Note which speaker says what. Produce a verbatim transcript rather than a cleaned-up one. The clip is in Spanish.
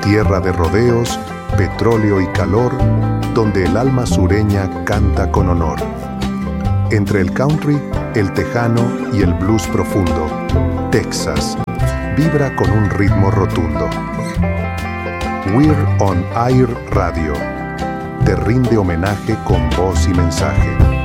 Speaker 1: Tierra de rodeos, petróleo y calor, donde el alma sureña canta con honor. Entre el country, el tejano y el blues profundo, Texas vibra con un ritmo rotundo. We're on Air Radio te rinde homenaje con voz y mensaje.